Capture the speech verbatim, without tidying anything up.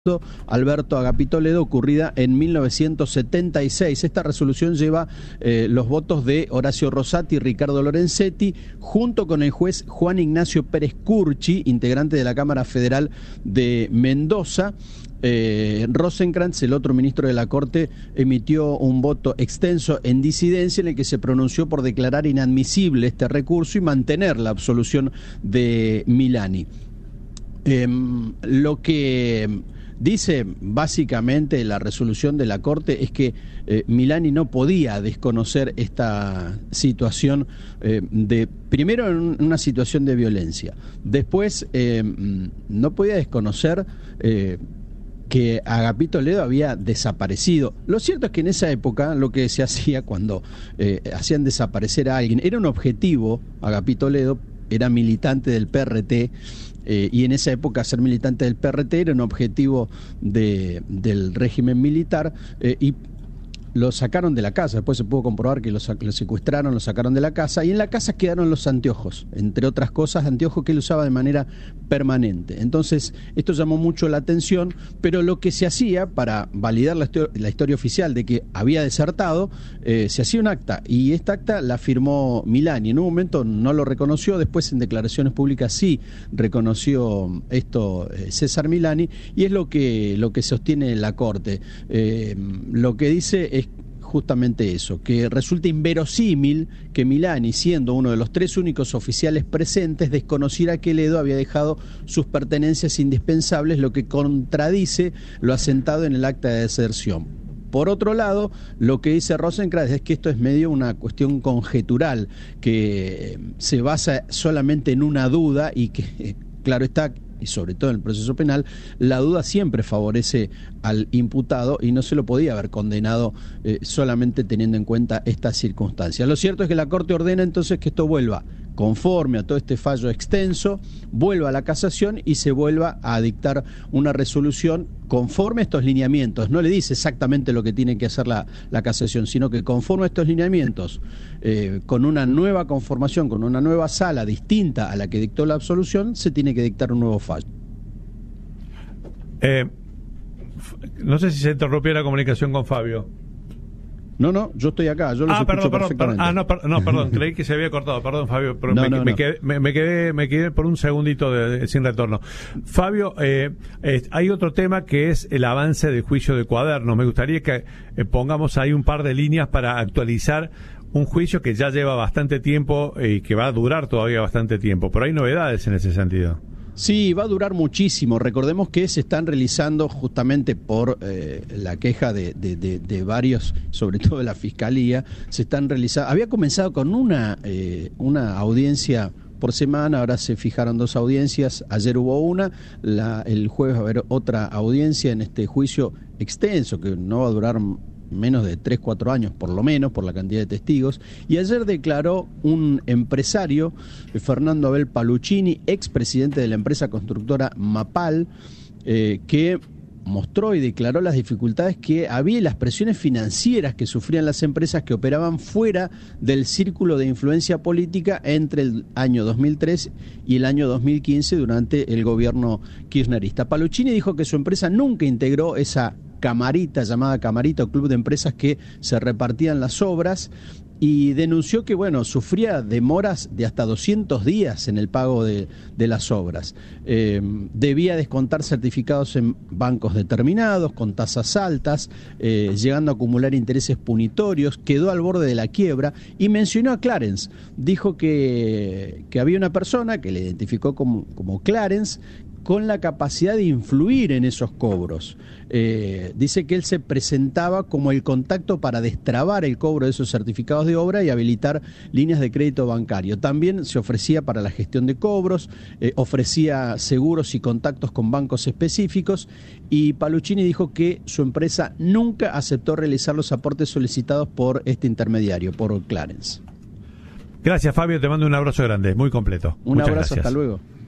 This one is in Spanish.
Alberto Agapito Ledo, ocurrida en mil novecientos setenta y seis. Esta resolución lleva eh, los votos de Horacio Rosati y Ricardo Lorenzetti, junto con el juez Juan Ignacio Pérez Curchi, integrante de la Cámara Federal de Mendoza. Eh, Rosenkrantz, el otro ministro de la Corte, emitió un voto extenso en disidencia en el que se pronunció por declarar inadmisible este recurso y mantener la absolución de Milani. Eh, lo que dice básicamente la resolución de la Corte es que eh, Milani no podía desconocer esta situación eh, de, primero en una situación de violencia, después eh, no podía desconocer eh, que Agapito Ledo había desaparecido. Lo cierto es que en esa época lo que se hacía cuando eh, hacían desaparecer a alguien era un objetivo. Agapito Ledo era militante del P R T, Eh, y en esa época ser militante del P R T era un objetivo de, del régimen militar, eh, y lo sacaron de la casa. Después se pudo comprobar que lo, lo secuestraron, lo sacaron de la casa, y en la casa quedaron los anteojos, entre otras cosas, anteojos que él usaba de manera permanente. Entonces esto llamó mucho la atención, pero lo que se hacía para validar la, la historia oficial de que había desertado, eh, se hacía un acta, y esta acta la firmó Milani. En un momento no lo reconoció, después en declaraciones públicas sí reconoció esto eh, César Milani, y es lo que, lo que sostiene la Corte. Eh, lo que dice es justamente eso, que resulta inverosímil que Milani, siendo uno de los tres únicos oficiales presentes, desconociera que Ledo había dejado sus pertenencias indispensables, lo que contradice lo asentado en el acta de deserción. Por otro lado, lo que dice Rosenkrantz es que esto es medio una cuestión conjetural, que se basa solamente en una duda y que, claro está, y sobre todo en el proceso penal, la duda siempre favorece al imputado y no se lo podía haber condenado eh, solamente teniendo en cuenta estas circunstancias. Lo cierto es que la Corte ordena entonces que esto vuelva, conforme a todo este fallo extenso, vuelva a la casación y se vuelva a dictar una resolución conforme a estos lineamientos. No le dice exactamente lo que tiene que hacer la, la casación, sino que conforme a estos lineamientos, eh, con una nueva conformación, con una nueva sala distinta a la que dictó la absolución, se tiene que dictar un nuevo fallo. Eh, no sé si se interrumpió la comunicación con Fabio. No, no, yo estoy acá, yo lo ah, escucho perdón, perdón, perfectamente. Ah, no, per, no, perdón, creí que se había cortado, perdón, Fabio, pero no, me, no, me, no. Quedé, me, me, quedé, me quedé por un segundito de, de, sin retorno. Fabio, eh, eh, hay otro tema que es el avance del juicio de Cuadernos. Me gustaría que eh, pongamos ahí un par de líneas para actualizar un juicio que ya lleva bastante tiempo y que va a durar todavía bastante tiempo, pero hay novedades en ese sentido. Sí, va a durar muchísimo. Recordemos que se están realizando justamente por eh, la queja de, de, de, de varios, sobre todo de la Fiscalía, se están realizando. Había comenzado con una, eh, una audiencia por semana, ahora se fijaron dos audiencias, ayer hubo una, la, el jueves va a haber otra audiencia en este juicio extenso que no va a durar menos de tres, cuatro años, por lo menos, por la cantidad de testigos. Y ayer declaró un empresario, Fernando Abel Paluchini, expresidente de la empresa constructora Mapal, eh, que mostró y declaró las dificultades que había y las presiones financieras que sufrían las empresas que operaban fuera del círculo de influencia política entre el año dos mil tres y el año dos mil quince durante el gobierno kirchnerista. Paluchini dijo que su empresa nunca integró esa camarita, llamada camarita o club de empresas que se repartían las obras, y denunció que, bueno, sufría demoras de hasta doscientos días en el pago de, de las obras. Eh, debía descontar certificados en bancos determinados, con tasas altas, eh, llegando a acumular intereses punitorios, quedó al borde de la quiebra y mencionó a Clarence. Dijo que, que había una persona que le identificó como, como Clarence, con la capacidad de influir en esos cobros. Eh, dice que él se presentaba como el contacto para destrabar el cobro de esos certificados de obra y habilitar líneas de crédito bancario. También se ofrecía para la gestión de cobros, eh, ofrecía seguros y contactos con bancos específicos, y Paluchini dijo que su empresa nunca aceptó realizar los aportes solicitados por este intermediario, por Clarence. Gracias, Fabio, te mando un abrazo grande, muy completo. Un Muchas abrazo, gracias. hasta luego.